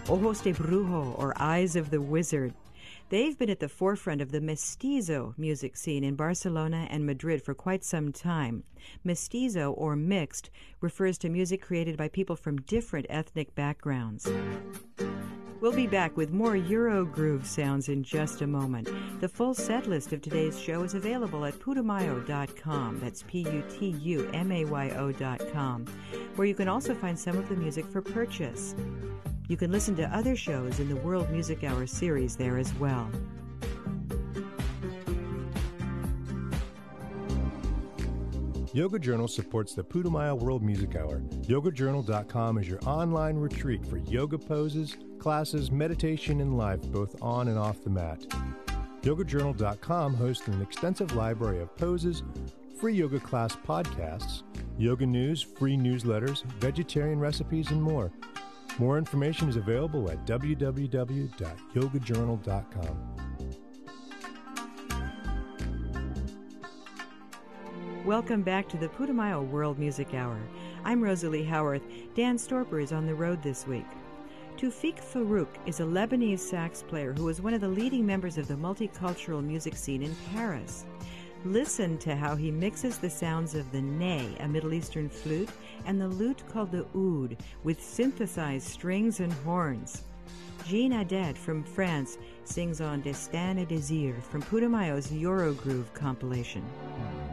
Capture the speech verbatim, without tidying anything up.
Ojos de Brujo, or Eyes of the Wizard. They've been at the forefront of the mestizo music scene in Barcelona and Madrid for quite some time. Mestizo, or mixed, refers to music created by people from different ethnic backgrounds. We'll be back with more Euro groove sounds in just a moment. The full set list of today's show is available at putumayo dot com. That's P U T U M A Y O dot com, where you can also find some of the music for purchase. You can listen to other shows in the World Music Hour series there as well. Yoga Journal supports the Putumayo World Music Hour. yoga journal dot com is your online retreat for yoga poses, classes, meditation, and life, both on and off the mat. yoga journal dot com hosts an extensive library of poses, free yoga class podcasts, yoga news, free newsletters, vegetarian recipes, and more. More information is available at w w w dot yoga journal dot com. Welcome back to the Putumayo World Music Hour. I'm Rosalie Howarth. Dan Storper is on the road this week. Tufik Farouk is a Lebanese sax player who is one of the leading members of the multicultural music scene in Paris. Listen to how he mixes the sounds of the ney, a Middle Eastern flute, and the lute called the oud, with synthesized strings and horns. Jean Adet from France sings on Destin et Désir from Putumayo's Eurogroove compilation.